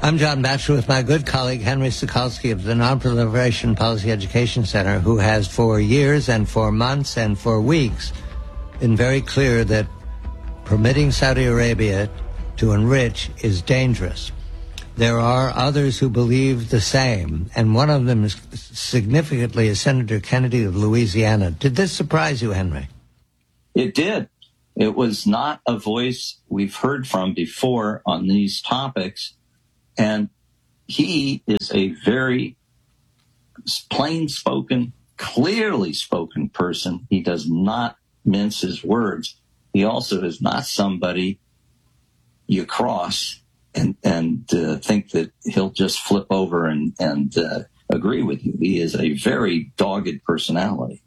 I'm John Batchelor with my good colleague Henry Sokolsky of the Nonproliferation Policy Education Center, who has for years and for months and for weeks been very clear that permitting Saudi Arabia to enrich is dangerous. There are others who believe the same, and one of them is significantly is Senator Kennedy of Louisiana. Did this surprise you, Henry? It did. It was not a voice we've heard from before on these topics. And he is a very plain-spoken, clearly spoken person. He does not mince his words. He also is not somebody you cross and think that he'll just flip over and agree with you. He is a very dogged personality.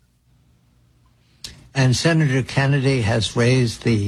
And Senator Kennedy has raised the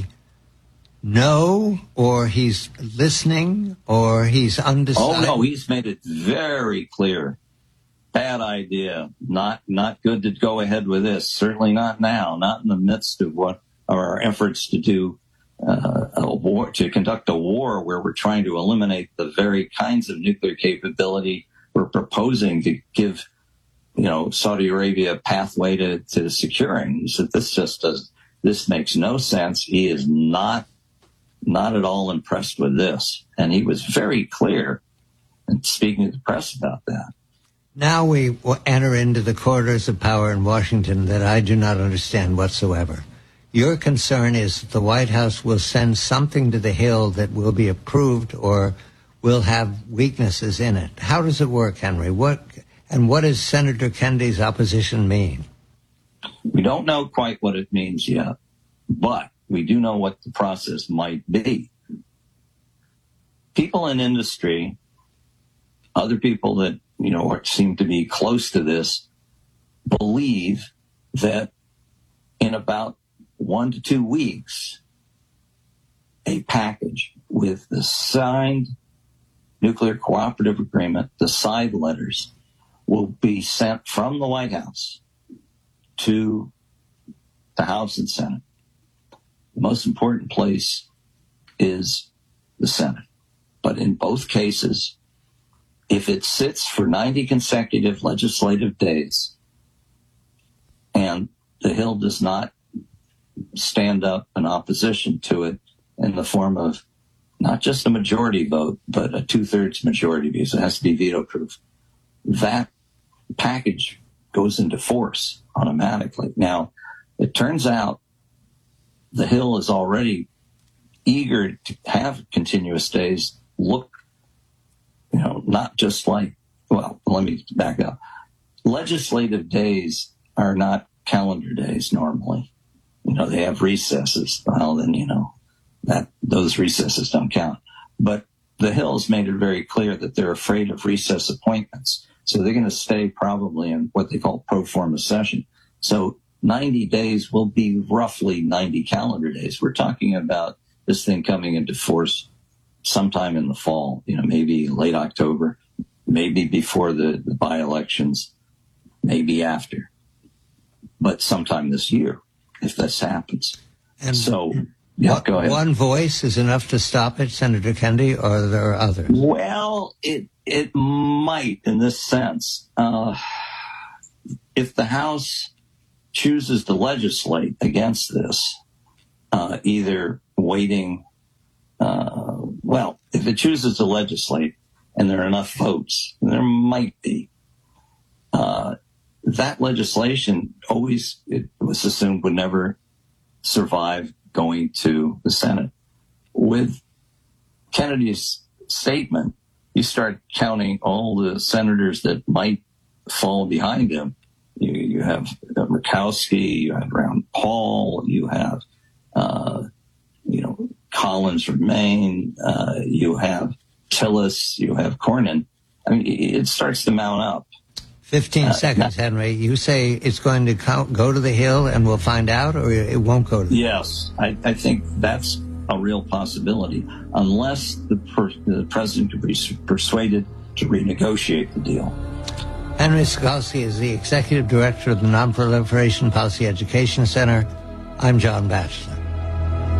no, or he's listening, or he's undecided? Oh, no, he's made it very clear. Bad idea. Not good to go ahead with this. Certainly not now. Not in the midst of what are our efforts to do a war, to conduct a war where we're trying to eliminate the very kinds of nuclear capability we're proposing to give, Saudi Arabia a pathway to securing. He said this makes no sense. He is not at all impressed with this. And he was very clear in speaking to the press about that. Now we will enter into the corridors of power in Washington that I do not understand whatsoever. Your concern is that the White House will send something to the Hill that will be approved or will have weaknesses in it. How does it work, Henry? What does Senator Kennedy's opposition mean? We don't know quite what it means yet, but we do know what the process might be. People in industry, other people that, seem to be close to this, believe that in about 1 to 2 weeks, a package with the signed nuclear cooperative agreement, the side letters, will be sent from the White House to the House and Senate. The most important place is the Senate. But in both cases, if it sits for 90 consecutive legislative days and the Hill does not stand up in opposition to it in the form of not just a majority vote, but a 2/3 majority, because it has to be veto-proof, that package goes into force automatically. Now, it turns out the Hill is already eager to have continuous days look, not just like, well, let me back up. Legislative days are not calendar days normally. They have recesses. Well, then, that those recesses don't count. But the Hill's made it very clear that they're afraid of recess appointments. So they're going to stay probably in what they call pro forma session. So 90 days will be roughly 90 calendar days. We're talking about this thing coming into force sometime in the fall, maybe late October, maybe before the by-elections, maybe after, but sometime this year, if this happens. And so, yeah, go ahead. One voice is enough to stop it, Senator Kennedy, or are there others? Well, it might in this sense. If the House chooses to legislate against this, either waiting, if it chooses to legislate and there are enough votes, there might be. That legislation it was assumed would never survive going to the Senate. With Kennedy's statement, you start counting all the senators that might fall behind him. You have Murkowski, you have Rand Paul, you have, Collins from Maine, you have Tillis, you have Cornyn. I mean, it starts to mount up. 15 seconds, Henry. You say it's going to go to the Hill and we'll find out, or it won't go to the Hill? Yes, I think that's a real possibility, unless the president could be persuaded to renegotiate the deal. Henry Sokolsky is the executive director of the Nonproliferation Policy Education Center. I'm John Batchelor.